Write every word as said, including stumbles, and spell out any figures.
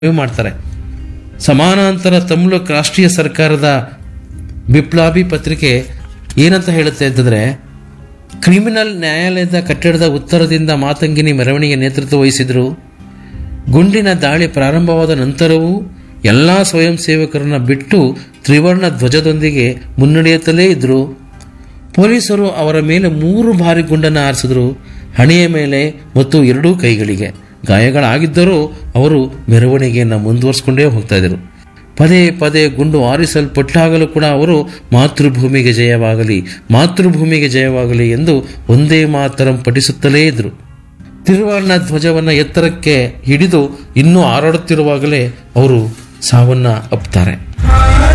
ಮಾಡ್ತಾರೆ. ಸಮಾನಾಂತರ ತಮಿಳು ರಾಷ್ಟ್ರೀಯ ಸರ್ಕಾರದ ಬಿಪ್ಲಾಬಿ ಪತ್ರಿಕೆ ಏನಂತ ಹೇಳುತ್ತೆ ಅಂತಂದರೆ, ಕ್ರಿಮಿನಲ್ ನ್ಯಾಯಾಲಯದ ಕಟ್ಟಡದ ಉತ್ತರದಿಂದ ಮಾತಂಗಿನಿ ಮೆರವಣಿಗೆ ನೇತೃತ್ವ ವಹಿಸಿದರು. ಗುಂಡಿನ ದಾಳಿ ಪ್ರಾರಂಭವಾದ ನಂತರವೂ ಎಲ್ಲ ಸ್ವಯಂ ಸೇವಕರನ್ನ ಬಿಟ್ಟು ತ್ರಿವರ್ಣ ಧ್ವಜದೊಂದಿಗೆ ಮುನ್ನಡೆಯುತ್ತಲೇ ಇದ್ದರು. ಪೊಲೀಸರು ಅವರ ಮೇಲೆ ಮೂರು ಬಾರಿ ಗುಂಡನ್ನು ಹಾರಿಸಿದ್ರು, ಹಣೆಯ ಮೇಲೆ ಮತ್ತು ಎರಡೂ ಕೈಗಳಿಗೆ. ಗಾಯಗಳಾಗಿದ್ದರೂ ಅವರು ಮೆರವಣಿಗೆಯನ್ನು ಮುಂದುವರಿಸಿಕೊಂಡೇ ಹೋಗ್ತಾ ಇದ್ದರು. ಪದೇ ಪದೇ ಗುಂಡು ಆರಿಸಲ್ಪಟ್ಟಾಗಲೂ ಕೂಡ ಅವರು ಮಾತೃಭೂಮಿಗೆ ಜಯವಾಗಲಿ, ಮಾತೃಭೂಮಿಗೆ ಜಯವಾಗಲಿ ಎಂದು ಒಂದೇ ಮಾತರಂ ಪಠಿಸುತ್ತಲೇ ಇದ್ದರು. ತ್ರಿವರ್ಣ ಧ್ವಜವನ್ನು ಎತ್ತರಕ್ಕೆ ಹಿಡಿದು ಇನ್ನೂ ಹಾರಾಡುತ್ತಿರುವಾಗಲೇ ಅವರು ಸಾವನ್ನ ಅಪ್ಪುತ್ತಾರೆ.